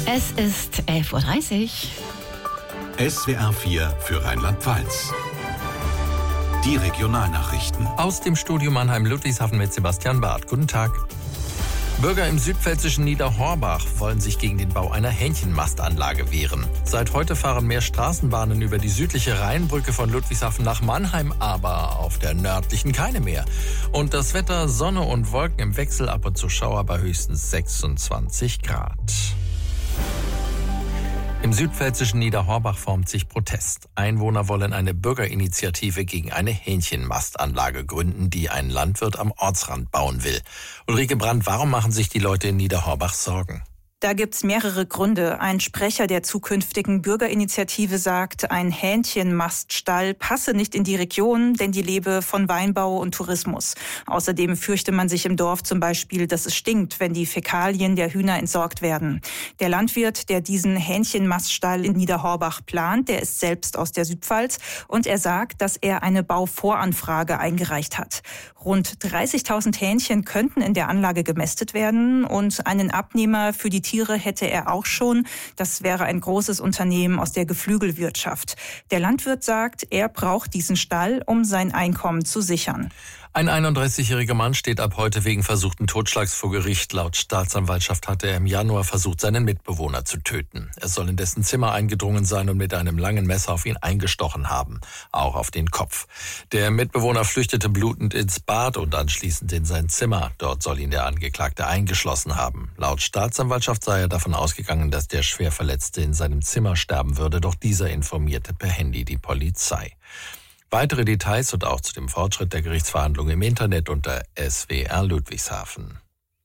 Es ist 11.30 Uhr. SWR 4 für Rheinland-Pfalz. Die Regionalnachrichten. Aus dem Studio Mannheim-Ludwigshafen mit Sebastian Barth. Guten Tag. Bürger im südpfälzischen Niederhorbach wollen sich gegen den Bau einer Hähnchenmastanlage wehren. Seit heute fahren mehr Straßenbahnen über die südliche Rheinbrücke von Ludwigshafen nach Mannheim, aber auf der nördlichen keine mehr. Und das Wetter, Sonne und Wolken im Wechsel, ab und zu Schauer bei höchstens 26 Grad. Im südpfälzischen Niederhorbach formt sich Protest. Einwohner wollen eine Bürgerinitiative gegen eine Hähnchenmastanlage gründen, die ein Landwirt am Ortsrand bauen will. Ulrike Brandt, warum machen sich die Leute in Niederhorbach Sorgen? Da gibt's mehrere Gründe. Ein Sprecher der zukünftigen Bürgerinitiative sagt, ein Hähnchenmaststall passe nicht in die Region, denn die lebe von Weinbau und Tourismus. Außerdem fürchte man sich im Dorf zum Beispiel, dass es stinkt, wenn die Fäkalien der Hühner entsorgt werden. Der Landwirt, der diesen Hähnchenmaststall in Niederhorbach plant, der ist selbst aus der Südpfalz und er sagt, dass er eine Bauvoranfrage eingereicht hat. Rund 30.000 Hähnchen könnten in der Anlage gemästet werden und einen Abnehmer für die Tiere hätte er auch schon. Das wäre ein großes Unternehmen aus der Geflügelwirtschaft. Der Landwirt sagt, er braucht diesen Stall, um sein Einkommen zu sichern. Ein 31-jähriger Mann steht ab heute wegen versuchten Totschlags vor Gericht. Laut Staatsanwaltschaft hatte er im Januar versucht, seinen Mitbewohner zu töten. Er soll in dessen Zimmer eingedrungen sein und mit einem langen Messer auf ihn eingestochen haben, auch auf den Kopf. Der Mitbewohner flüchtete blutend ins Bad und anschließend in sein Zimmer. Dort soll ihn der Angeklagte eingeschlossen haben. Laut Staatsanwaltschaft sei er davon ausgegangen, dass der Schwerverletzte in seinem Zimmer sterben würde, doch dieser informierte per Handy die Polizei. Weitere Details und auch zu dem Fortschritt der Gerichtsverhandlungen im Internet unter SWR Ludwigshafen.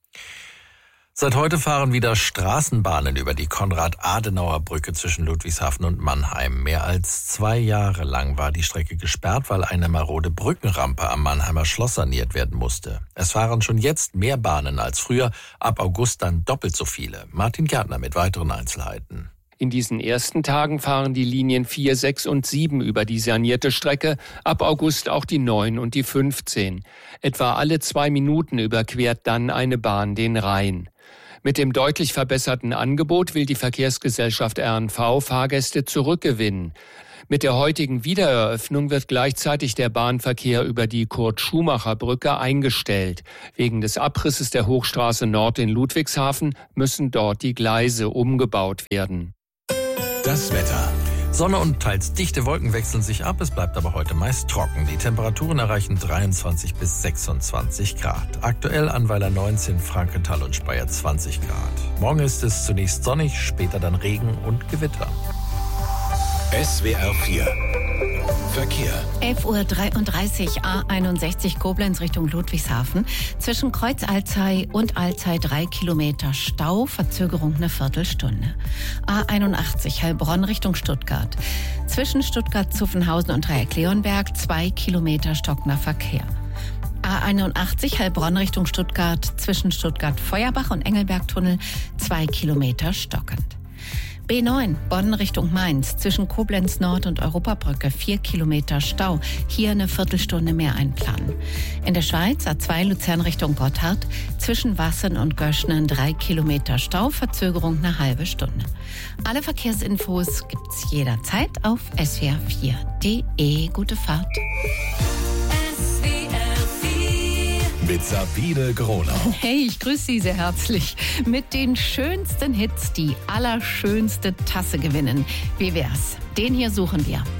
Seit heute fahren wieder Straßenbahnen über die Konrad-Adenauer-Brücke zwischen Ludwigshafen und Mannheim. Mehr als 2 Jahre lang war die Strecke gesperrt, weil eine marode Brückenrampe am Mannheimer Schloss saniert werden musste. Es fahren schon jetzt mehr Bahnen als früher, ab August dann doppelt so viele. Martin Gärtner mit weiteren Einzelheiten. In diesen ersten Tagen fahren die Linien 4, 6 und 7 über die sanierte Strecke, ab August auch die 9 und die 15. Etwa alle 2 Minuten überquert dann eine Bahn den Rhein. Mit dem deutlich verbesserten Angebot will die Verkehrsgesellschaft R&V Fahrgäste zurückgewinnen. Mit der heutigen Wiedereröffnung wird gleichzeitig der Bahnverkehr über die Kurt-Schumacher-Brücke eingestellt. Wegen des Abrisses der Hochstraße Nord in Ludwigshafen müssen dort die Gleise umgebaut werden. Das Wetter. Sonne und teils dichte Wolken wechseln sich ab, es bleibt aber heute meist trocken. Die Temperaturen erreichen 23 bis 26 Grad. Aktuell Annweiler 19, Frankenthal und Speyer 20 Grad. Morgen ist es zunächst sonnig, später dann Regen und Gewitter. SWR 4 Verkehr. 11.33 Uhr, A61 Koblenz Richtung Ludwigshafen. Zwischen Kreuz Alzey und Alzey 3 Kilometer Stau, Verzögerung eine Viertelstunde. A81 Heilbronn Richtung Stuttgart. Zwischen Stuttgart-Zuffenhausen und Dreieck-Leonberg 2 Kilometer stockender Verkehr. A81 Heilbronn Richtung Stuttgart. Zwischen Stuttgart-Feuerbach und Engelbergtunnel 2 Kilometer stockend. B9 Bonn Richtung Mainz, zwischen Koblenz Nord und Europabrücke 4 Kilometer Stau. Hier eine Viertelstunde mehr einplanen. In der Schweiz A2 Luzern Richtung Gotthard, zwischen Wassen und Göschnen 3 Kilometer Stau, Verzögerung eine halbe Stunde. Alle Verkehrsinfos gibt's jederzeit auf swr4.de. Gute Fahrt. Mit Sabine Gronau. Hey, ich grüße Sie sehr herzlich. Mit den schönsten Hits die allerschönste Tasse gewinnen. Wie wär's? Den hier suchen wir.